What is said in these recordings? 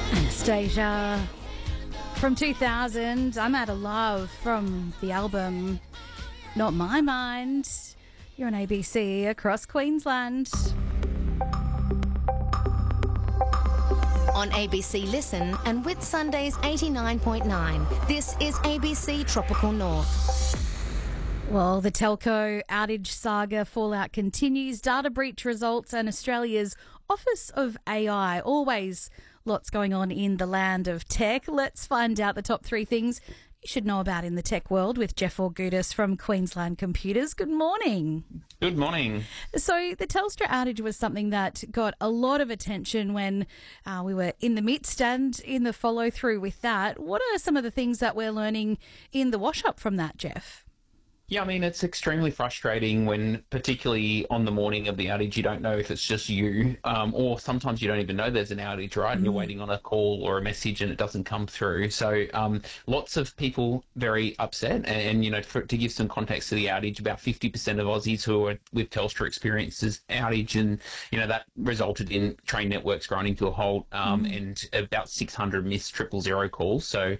Anastasia from 2000. I'm Out of Love from the album Not My Mind. You're on ABC across Queensland. On ABC Listen and with Sundays 89.9, this is ABC Tropical North. Well, the telco outage saga fallout continues. Data breach results and Australia's Office of AI. Always lots going on in the land of tech. Let's find out the top three things you should know about in the tech world with Jeff Orgudis from Queensland Computers. Good morning. Good morning. So the Telstra outage was something that got a lot of attention when we were in the midst and in the follow-through with that. What are some of the things that we're learning in the wash-up from that, Jeff? Yeah, I mean, it's extremely frustrating when, particularly on the morning of the outage, you don't know if it's just you, or sometimes you don't even know there's an outage, right? And you're waiting on a call or a message and it doesn't come through. So lots of people very upset. And you know, to give some context to the outage, about 50% of Aussies who are with Telstra experienced this outage, and, you know, that resulted in train networks grinding to a halt and about 600 missed 000 calls. So,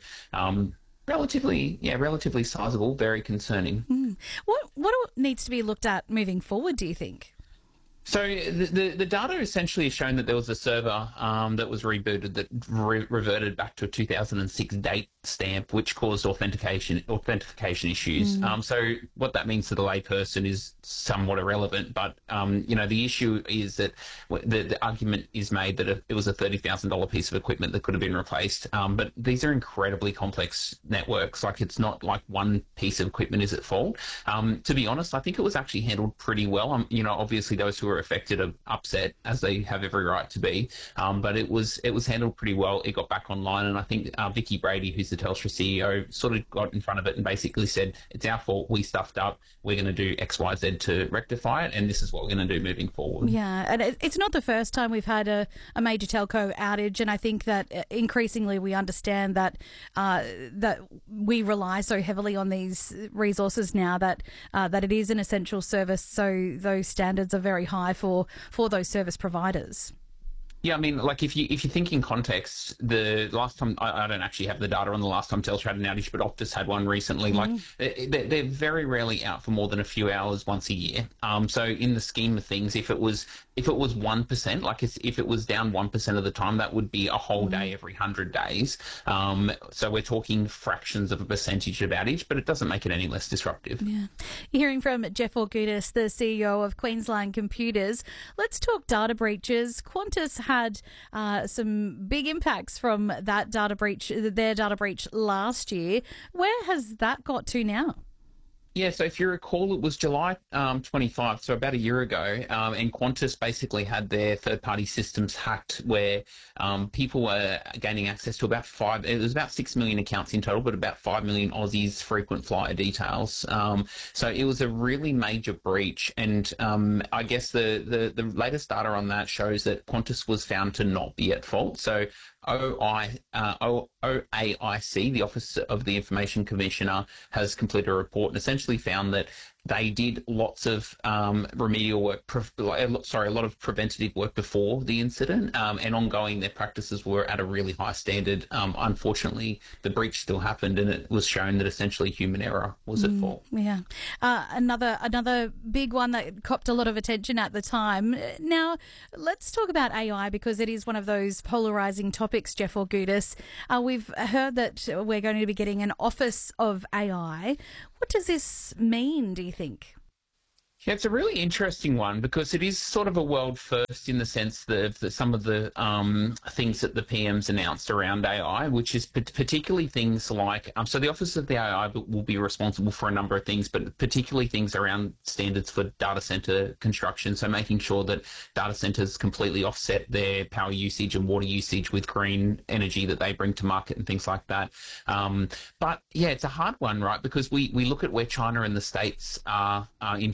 relatively sizable, very concerning. What needs to be looked at moving forward, do you think? So the data essentially has shown that there was a server that was rebooted that reverted back to a 2006 date stamp, which caused authentication issues. So what that means to the layperson is somewhat irrelevant, but you know, the issue is that the argument is made that it was a $30,000 piece of equipment that could have been replaced. But these are incredibly complex networks. Like, it's not like one piece of equipment is at fault. To be honest, I think it was actually handled pretty well. You know, obviously those who were affected are upset, as they have every right to be, but it was handled pretty well. It got back online, and I think Vicky Brady, who's the Telstra CEO, sort of got in front of it and basically said, it's our fault, we stuffed up, we're going to do X, Y, Z to rectify it, and this is what we're going to do moving forward. Yeah, and it's not the first time we've had a major telco outage, and I think that increasingly we understand that that we rely so heavily on these resources now that it is an essential service, so those standards are very high for those service providers. Yeah, I mean, like, if you think in context, the last time, I don't actually have the data on the last time Telstra had an outage, but Optus had one recently. Like, they're very rarely out for more than a few hours once a year. So in the scheme of things, if it was 1%, like if it was down 1% of the time, that would be a whole day every 100 days. So we're talking fractions of a percentage of outage, but it doesn't make it any less disruptive. Yeah. You're hearing from Jeff Orgudis, the CEO of Queensland Computers. Let's talk data breaches. Qantas had some big impacts from that data breach, their data breach last year. Where has that got to now? Yeah, so if you recall, it was July 25, so about a year ago, and Qantas basically had their third-party systems hacked, where people were gaining access to about 6 million accounts in total, but about 5 million Aussies' frequent flyer details. So it was a really major breach, and I guess the latest data on that shows that Qantas was found to not be at fault. So OAIC, the Office of the Information Commissioner, has completed a report and essentially found that they did lots of remedial work, a lot of preventative work before the incident, and ongoing their practices were at a really high standard. Unfortunately, the breach still happened, and it was shown that essentially human error was at fault. Yeah. Another big one that copped a lot of attention at the time. Now, let's talk about AI, because it is one of those polarising topics, Jeff Orgudis. We've heard that we're going to be getting an Office of AI. What does this mean, do you think? Yeah, it's a really interesting one because it is sort of a world first in the sense that some of the things that the PM's announced around AI, which is particularly things like, so the Office of the AI will be responsible for a number of things, but particularly things around standards for data centre construction, so making sure that data centres completely offset their power usage and water usage with green energy that they bring to market and things like that. But yeah, it's a hard one, right, because we look at where China and the States are in terms of AI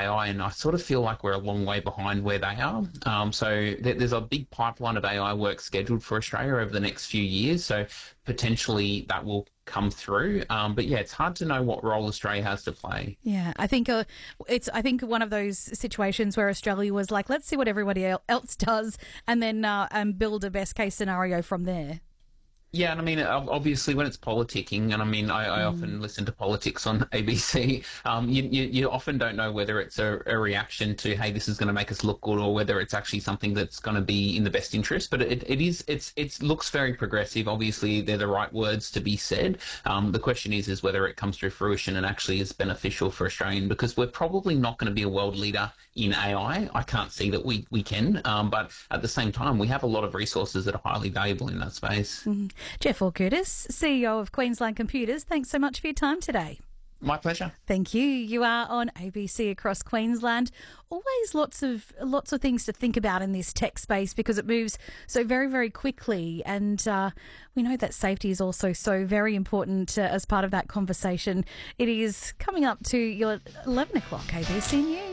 AI, and I sort of feel like we're a long way behind where they are. So there's a big pipeline of AI work scheduled for Australia over the next few years, so potentially that will come through. But yeah, it's hard to know what role Australia has to play. Yeah, I think it's one of those situations where Australia was like, let's see what everybody else does, and then build a best case scenario from there. Yeah, and I mean, obviously, when it's politicking, and I mean, I often listen to politics on ABC. You often don't know whether it's a reaction to, hey, this is going to make us look good, or whether it's actually something that's going to be in the best interest. But it looks very progressive. Obviously, they're the right words to be said. The question is whether it comes to fruition and actually is beneficial for Australian, because we're probably not going to be a world leader in AI. I can't see that we can, but at the same time, we have a lot of resources that are highly valuable in that space. Jeff Orr-Curtis, CEO of Queensland Computers, thanks so much for your time today. My pleasure. Thank you. You are on ABC across Queensland. Always lots of things to think about in this tech space because it moves so very, very quickly, and we know that safety is also so very important as part of that conversation. It is coming up to your 11 o'clock ABC News.